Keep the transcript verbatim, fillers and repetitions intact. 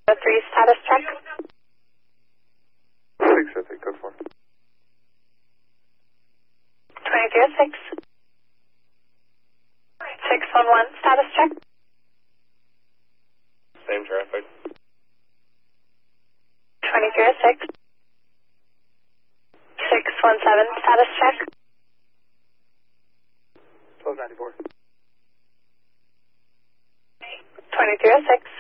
three status check. six fifty, code four. twenty-three oh six. six one one, status check. Same traffic. twenty-three oh six. six one seven, status check. twelve ninety-four. twenty-three oh six.